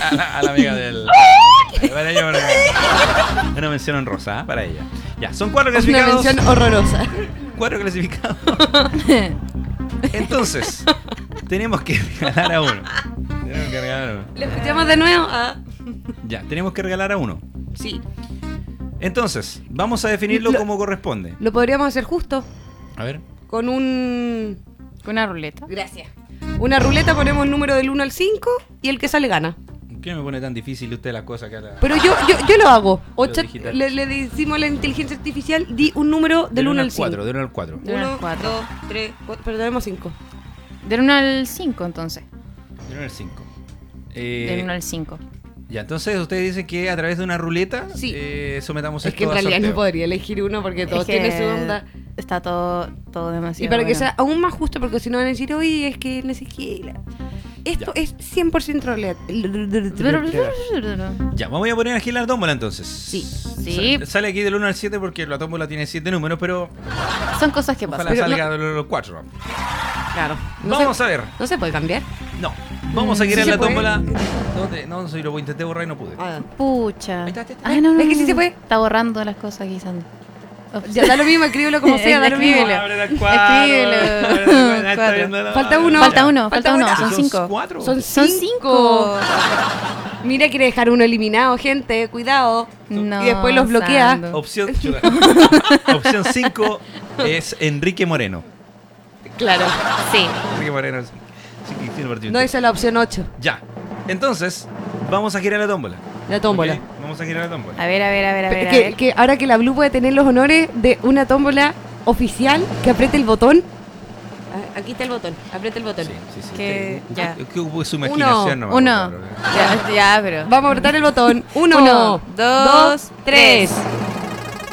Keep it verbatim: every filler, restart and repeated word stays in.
a, la, a la amiga del... Para ella, para ella. Una mención honrosa, ¿eh? Para ella. Ya, son cuatro clasificados. Una mención horrorosa. Cuatro clasificados. Entonces, tenemos que regalar a uno. Tenemos que regalar a uno. ¿Le escuchamos de nuevo? Ah. Ya, tenemos que regalar a uno. Sí. Entonces, vamos a definirlo Lo- como corresponde. Lo podríamos hacer justo. A ver. Con un... Con una ruleta. Gracias. Una ruleta, ponemos el número del uno al cinco y el que sale gana. ¿Por qué me pone tan difícil usted las cosas que la... Pero yo, yo, yo lo hago. O Lo chat- digital. le, le decimos a la inteligencia artificial, di un número del uno al cinco. cuatro, del uno al cuatro. Del uno al uno, cuatro. dos, tres, cuatro. Pero tenemos cinco. Del uno al cinco, entonces. Del uno al cinco. Eh, Del uno al cinco. Ya, entonces ustedes dicen que a través de una ruleta Sí. eh, sometamos Es esto que en a realidad no sorteo. podría elegir uno porque todos Es que tienen su onda. Está todo, todo demasiado Y para que bueno. sea aún más justo, porque si no van a decir, oye, es que no sé qué. la-". Esto Ya. es cien por ciento realidad. Ya, vamos a poner aquí la tómbola entonces. Sí. Sí. Sa- Sale aquí del uno al siete porque la tómbola tiene siete números, pero Son cosas que pasan. ojalá Pero salga del uno al cuatro. Claro. No Vamos se, a ver. ¿No se puede cambiar? No, vamos a Sí girar se la puede. tómbola. ¿Dónde? No, soy lo intenté borrar y no pude. Ah. Pucha. Ahí está, ahí está. Ay, no, no, Es que no, sí se no. puede. Está borrando las cosas aquí, Sandy. Ya da lo mismo, escríbelo como sea, da lo mismo. Escríbelo. Abre la cuatro. Escríbelo. Abre la cuatro. Ahí está Cuatro. viendo la- Falta uno. Falta uno, Falta falta uno. una. Son ¿Son cinco. cuatro? Son Son cinco. cinco. Mira, quiere dejar uno eliminado, gente. Cuidado. No, Y después los bloquea. Sando. Opción Opción cinco es Enrique Moreno. Claro. Sí. Enrique Moreno. Sí, sí, tiene partido. No, esa es la opción ocho. Ya. Entonces, vamos a girar la tómbola. La tómbola. ¿Ok? Vamos a girar la tómbola. A ver, a ver, a ver, a ver. a Que, ver. que ahora que la Blue puede tener los honores de una tómbola oficial, que apriete el botón. Ah, aquí está el botón. Apriete el botón. Sí, sí, sí. Que- Usted- ya. usted- que hubo su imaginación nomás, Uno. por favor. Ya, ya, pero. Vamos a apretar el botón. Uno, Uno, dos, tres. tres.